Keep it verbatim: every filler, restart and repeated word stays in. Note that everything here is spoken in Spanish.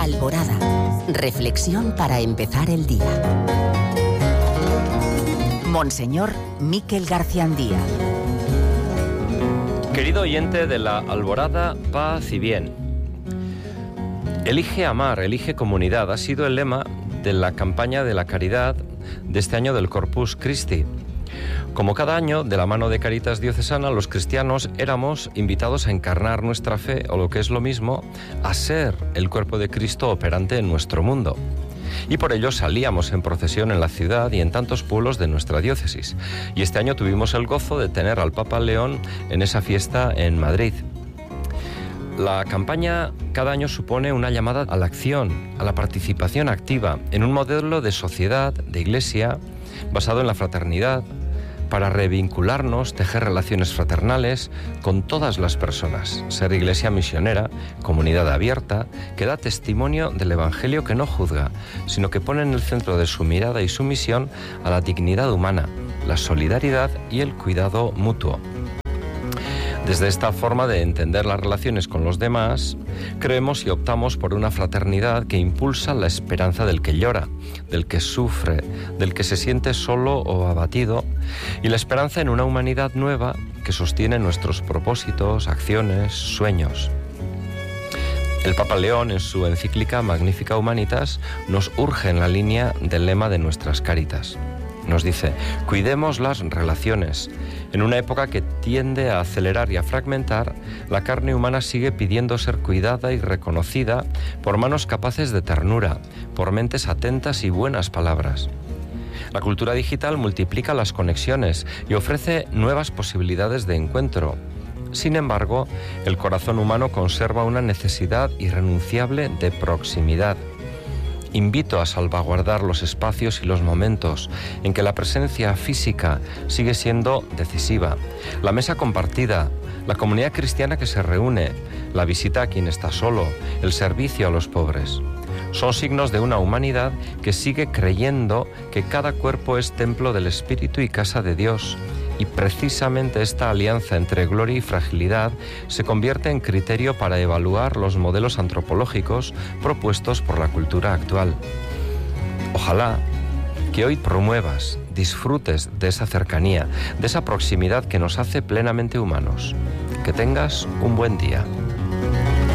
Alborada. Reflexión para empezar el día. Monseñor Miquel Garciandía. Querido oyente de la Alborada, paz y bien. Elige amar, elige comunidad ha sido el lema de la campaña de la caridad de este año del Corpus Christi. Como cada año, de la mano de Caritas Diocesana, los cristianos éramos invitados a encarnar nuestra fe, o lo que es lo mismo, a ser el cuerpo de Cristo operante en nuestro mundo. Y por ello salíamos en procesión en la ciudad y en tantos pueblos de nuestra diócesis. Y este año tuvimos el gozo de tener al Papa León en esa fiesta en Madrid. La campaña cada año supone una llamada a la acción, a la participación activa, en un modelo de sociedad, de iglesia, basado en la fraternidad, para revincularnos, tejer relaciones fraternales con todas las personas, ser iglesia misionera, comunidad abierta, que da testimonio del Evangelio que no juzga, sino que pone en el centro de su mirada y su misión a la dignidad humana, la solidaridad y el cuidado mutuo. Desde esta forma de entender las relaciones con los demás, creemos y optamos por una fraternidad que impulsa la esperanza del que llora, del que sufre, del que se siente solo o abatido, y la esperanza en una humanidad nueva que sostiene nuestros propósitos, acciones, sueños. El Papa León, en su encíclica Magnificat Humanitas, nos urge en la línea del lema de nuestras Caritas. Nos dice: cuidemos las relaciones. En una época que tiende a acelerar y a fragmentar, la carne humana sigue pidiendo ser cuidada y reconocida por manos capaces de ternura, por mentes atentas y buenas palabras. La cultura digital multiplica las conexiones y ofrece nuevas posibilidades de encuentro. Sin embargo, el corazón humano conserva una necesidad irrenunciable de proximidad. Invito a salvaguardar los espacios y los momentos en que la presencia física sigue siendo decisiva. La mesa compartida, la comunidad cristiana que se reúne, la visita a quien está solo, el servicio a los pobres. Son signos de una humanidad que sigue creyendo que cada cuerpo es templo del Espíritu y casa de Dios. Y precisamente esta alianza entre gloria y fragilidad se convierte en criterio para evaluar los modelos antropológicos propuestos por la cultura actual. Ojalá que hoy promuevas, disfrutes de esa cercanía, de esa proximidad que nos hace plenamente humanos. Que tengas un buen día.